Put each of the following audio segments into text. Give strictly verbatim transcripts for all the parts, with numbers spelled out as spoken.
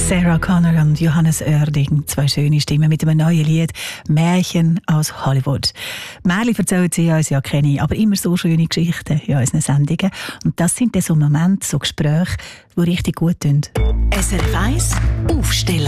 Sarah Connor und Johannes Oerding, zwei schöne Stimmen mit einem neuen Lied «Märchen aus Hollywood». Märchen erzählen sie uns ja keine, aber immer so schöne Geschichten in unseren Sendungen. Und das sind dann so Momente, so Gespräche, die richtig gut tun. S R F eins Aufsteller.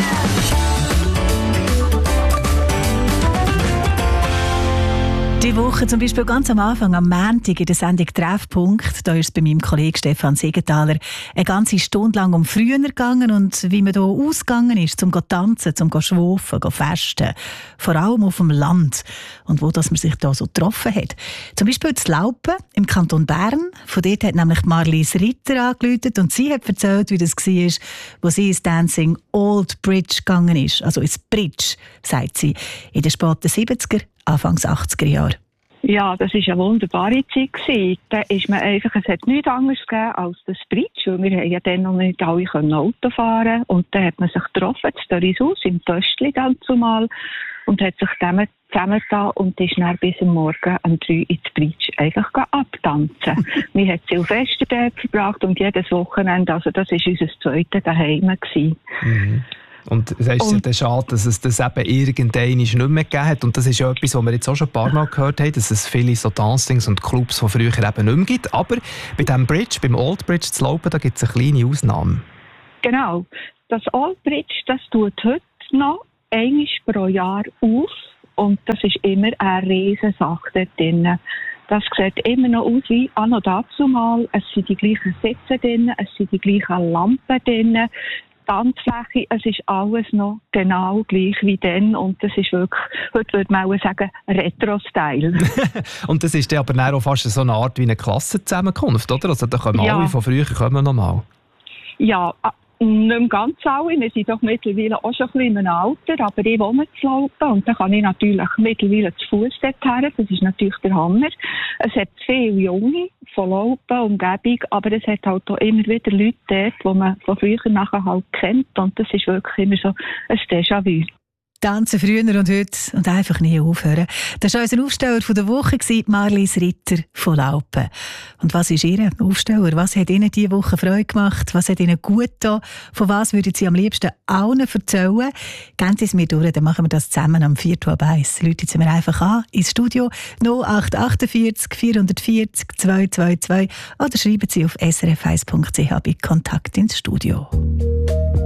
Die Woche zum Beispiel ganz am Anfang, am Montag in der Sendung «Treffpunkt», da ist es bei meinem Kollegen Stefan Siegenthaler eine ganze Stunde lang um früher gegangen und wie man hier ausgegangen ist, zum tanzen, zum schwufen, zum festen. Vor allem auf dem Land und wo dass man sich da so getroffen hat. Zum Beispiel in Laupen im Kanton Bern. Von dort hat nämlich Marlies Ritter angerufen und sie hat erzählt, wie das war, wo sie ins Dancing Old Bridge gegangen ist. Also ins Bridge, sagt sie, in den späten siebziger, Anfangs achtziger Jahre. Ja, das war eine wunderbare Zeit. Da ist man einfach, es hat nichts anderes gegeben als das Bridge, weil wir haben ja dann noch nicht alle Auto fahren. Und dann hat man sich getroffen, in Dörrishaus, im Töstli dann zumal, und hat sich zusammen zusammengetan und ist dann bis am Morgen um drei ins Bridge einfach abtanzen. Wir haben Silvester dort verbracht und jedes Wochenende, also das war unser zweites Daheim gewesen. Mhm. Und es ist ja dann schade, dass es das eben irgendwann nicht mehr gegeben hat. Und das ist ja etwas, was wir jetzt auch schon ein paar Mal gehört haben, dass es viele so Dancings und Clubs von früher eben nicht mehr gibt. Aber bei diesem Bridge, beim Old Bridge zu Laupen, da gibt es eine kleine Ausnahme. Genau. Das Old Bridge, das tut heute noch einmal pro Jahr auf. Und das ist immer eine riesen Sache dort drin. Das sieht immer noch aus wie anno dazumal. Es sind die gleichen Sitze drin, es sind die gleichen Lampen drin. Tanzfläche, es ist alles noch genau gleich wie dann und das ist wirklich, heute würde man auch sagen, Retro-Style. Und das ist dann aber auch fast so eine Art wie eine Klassenzusammenkunft, oder? Also da kommen ja. alle von früher kommen noch mal. Ja, nicht mehr ganz alle. Wir sind doch mittlerweile auch schon ein bisschen im Alter, aber ich wohne zu Laupen und dann kann ich natürlich mittlerweile zu Fuß dorthin. Das ist natürlich der Hammer. Es hat viele Junge von Laupen, Umgebung, aber es hat halt auch immer wieder Leute dort, die man von früher nachher halt kennt und das ist wirklich immer so ein Déjà-vu. Tanzen früher und heute und einfach nie aufhören. Das war unser Aufsteller von der Woche, Marlies Ritter von Laupen. Und was ist Ihr Aufsteller? Was hat Ihnen diese Woche Freude gemacht? Was hat Ihnen gut getan? Von was würden Sie am liebsten allen erzählen? Gehen Sie es mir durch, dann machen wir das zusammen am vier Uhr eins. Rufen Sie mir einfach an ins Studio null acht acht vier vier vier null zwei zwei zwei oder schreiben Sie auf s r f eins punkt c h bei Kontakt ins Studio.